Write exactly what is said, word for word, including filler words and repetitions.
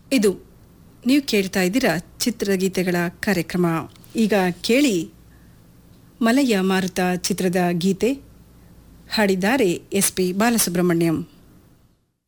ಇದು ನೀವು ಕೇಳ್ತಾ ಇದ್ದೀರಾ ಚಿತ್ರಗೀತೆಗಳ ಕಾರ್ಯಕ್ರಮ. ಈಗ ಕೇಳಿ ಮಲಯ ಮಾರುತ ಚಿತ್ರದ ಗೀತೆ. ಹಾಡಿದ್ದಾರೆ ಎಸ್ ಪಿ ಬಾಲಸುಬ್ರಹ್ಮಣ್ಯಂ.